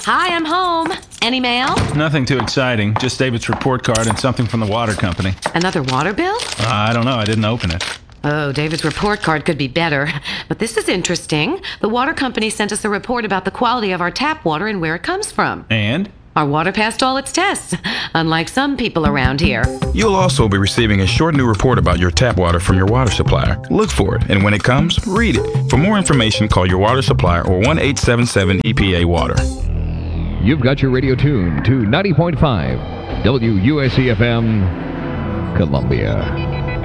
Hi, I'm home. Any mail? Nothing too exciting. Just David's report card and something from the water company. Another water bill? I don't know. I didn't open it. Oh, David's report card could be better. But this is interesting. The water company sent us a report about the quality of our tap water and where it comes from. And? Our water passed all its tests, unlike some people around here. You'll also be receiving a short new report about your tap water from your water supplier. Look for it, and when it comes, read it. For more information, call your water supplier or 1-877-EPA-WATER. You've got your radio tuned to 90.5 WUSC-FM, Columbia.